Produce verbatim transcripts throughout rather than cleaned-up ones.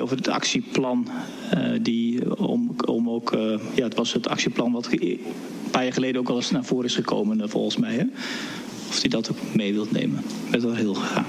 over het actieplan. Uh, die, om, om ook, uh, ja, het was het actieplan wat een paar jaar geleden ook al eens naar voren is gekomen, uh, volgens mij. Hè? Of hij dat ook mee wilt nemen. Ik ben wel heel gegaan.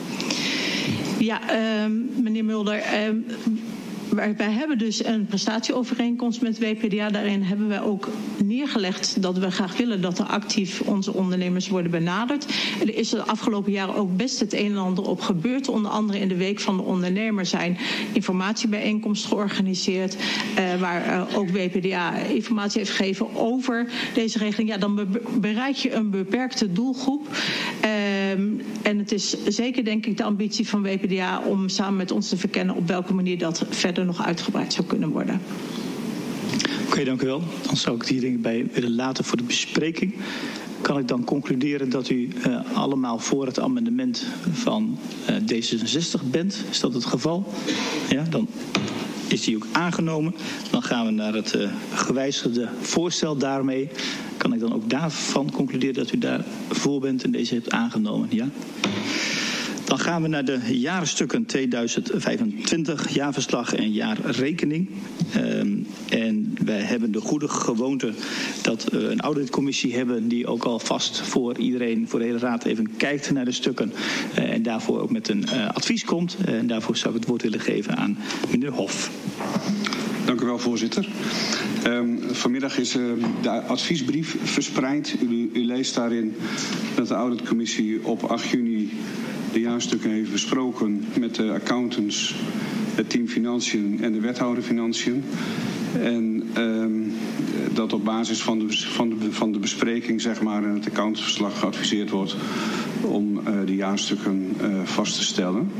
Ja, uh, meneer Mulder. Uh, Wij, wij hebben dus een prestatieovereenkomst met W P D A. Daarin hebben wij ook neergelegd dat we graag willen dat er actief onze ondernemers worden benaderd. Er is de afgelopen jaren ook best het een en ander op gebeurd. Onder andere in de Week van de Ondernemer zijn informatiebijeenkomsten georganiseerd. Uh, waar uh, ook W P D A informatie heeft gegeven over deze regeling. Ja, dan be- bereik je een beperkte doelgroep. Um, en het is zeker denk ik de ambitie van W P D A om samen met ons te verkennen op welke manier dat verder nog uitgebreid zou kunnen worden. Oké, okay, dank u wel. Dan zou ik het hier denk ik bij willen laten voor de bespreking. Kan ik dan concluderen dat u uh, allemaal voor het amendement van uh, D zesenzestig bent? Is dat het geval? Ja, dan is die ook aangenomen. Dan gaan we naar het uh, gewijzigde voorstel daarmee. Kan ik dan ook daarvan concluderen dat u daar voor bent en deze hebt aangenomen? Ja? Dan gaan we naar de jaarstukken tweeduizend vijfentwintig, jaarverslag en jaarrekening. Um, en wij hebben de goede gewoonte dat we een auditcommissie hebben die ook alvast voor iedereen, voor de hele raad even kijkt naar de stukken. Uh, en daarvoor ook met een uh, advies komt. Uh, en daarvoor zou ik het woord willen geven aan meneer Hof. Dank u wel, voorzitter. Um, vanmiddag is uh, de adviesbrief verspreid. U, u leest daarin dat de auditcommissie op acht juni de jaarstukken heeft besproken met de accountants, het team Financiën en de wethouder Financiën. En um, dat op basis van de, van, de, van de bespreking, zeg maar, en het accountantsverslag geadviseerd wordt om uh, de jaarstukken uh, vast te stellen.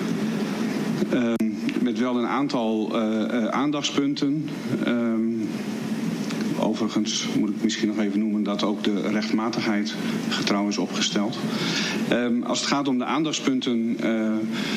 Um, met wel een aantal uh, uh, aandachtspunten. Um, Overigens moet ik misschien nog even noemen dat ook de rechtmatigheid getrouw is opgesteld. Um, als het gaat om de aandachtspunten, uh,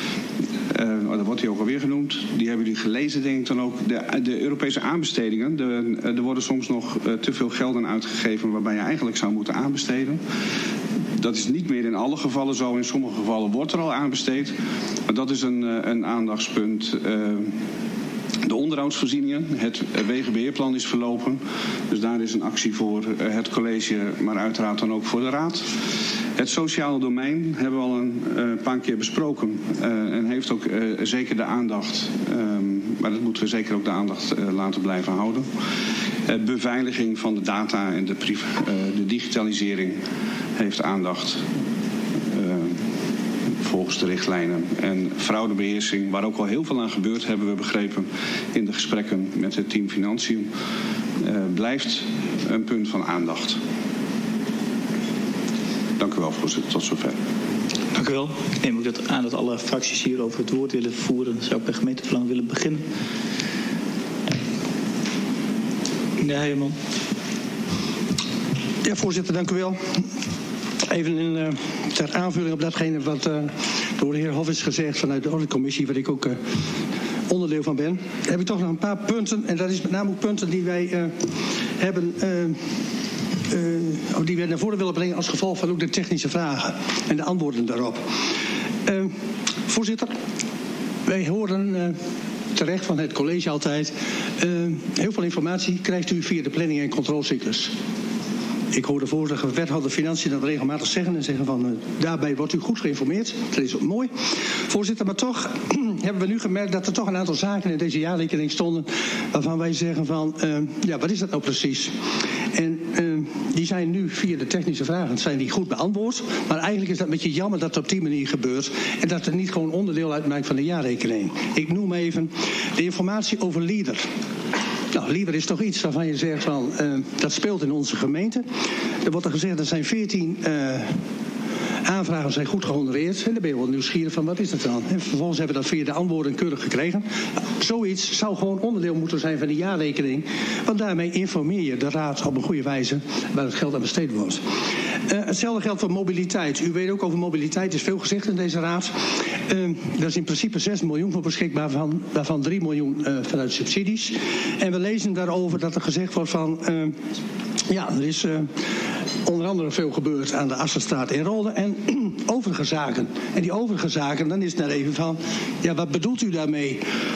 uh, dat wordt hier ook alweer genoemd. Die hebben jullie gelezen, denk ik dan ook. De, de Europese aanbestedingen. De, er worden soms nog uh, te veel gelden uitgegeven waarbij je eigenlijk zou moeten aanbesteden. Dat is niet meer in alle gevallen zo. In sommige gevallen wordt er al aanbesteed. Maar dat is een, een aandachtspunt. Uh, De onderhoudsvoorzieningen, het wegenbeheerplan is verlopen. Dus daar is een actie voor het college, maar uiteraard dan ook voor de raad. Het sociale domein hebben we al een uh, paar keer besproken. Uh, en heeft ook uh, zeker de aandacht. Um, maar dat moeten we zeker ook de aandacht uh, laten blijven houden. Uh, beveiliging van de data en de, priv- uh, de digitalisering heeft aandacht. Uh, volgens de richtlijnen. En fraudebeheersing, waar ook al heel veel aan gebeurt, hebben we begrepen in de gesprekken met het team Financiën, uh, blijft een punt van aandacht. Dank u wel, voorzitter. Tot zover. Dank u wel. Ik neem ook dat aan dat alle fracties hierover het woord willen voeren. Dan zou ik bij gemeentebelang willen beginnen. Meneer Heijerman. Ja, voorzitter, dank u wel. Even in, uh, ter aanvulling op datgene wat uh, door de heer Hof is gezegd vanuit de auditcommissie, waar ik ook uh, onderdeel van ben, heb ik toch nog een paar punten. En dat is met name ook punten die wij uh, hebben, uh, uh, die wij naar voren willen brengen als gevolg van ook de technische vragen en de antwoorden daarop. Uh, voorzitter, wij horen uh, terecht van het college altijd, uh, heel veel informatie krijgt u via de planning- en controlecyclus. Ik hoor de vorige wethouder Financiën dat regelmatig zeggen en zeggen van uh, daarbij wordt u goed geïnformeerd. Dat is ook mooi. Voorzitter, maar toch hebben we nu gemerkt dat er toch een aantal zaken in deze jaarrekening stonden waarvan wij zeggen van uh, ja, wat is dat nou precies? En uh, die zijn nu via de technische vragen zijn die goed beantwoord. Maar eigenlijk is dat een beetje jammer dat het op die manier gebeurt en dat het niet gewoon onderdeel uitmaakt van de jaarrekening. Ik noem even de informatie over LEADER. Nou, LEADER is toch iets waarvan je zegt van uh, dat speelt in onze gemeente. Er wordt er gezegd, er zijn veertien uh, aanvragen zijn goed gehonoreerd. En dan ben je wel nieuwsgierig van wat is dat dan? En vervolgens hebben we dat via de antwoorden keurig gekregen. Nou, zoiets zou gewoon onderdeel moeten zijn van de jaarrekening. Want daarmee informeer je de raad op een goede wijze waar het geld aan besteed wordt. Uh, hetzelfde geldt voor mobiliteit. U weet ook over mobiliteit is veel gezegd in deze raad. Uh, daar is in principe zes miljoen voor beschikbaar, van, waarvan drie miljoen uh, vanuit subsidies. En we lezen daarover dat er gezegd wordt van Uh, ja, er is uh, onder andere veel gebeurd aan de Assenstraat in Rolde en overige zaken. En die overige zaken, dan is het net even van, ja, wat bedoelt u daarmee?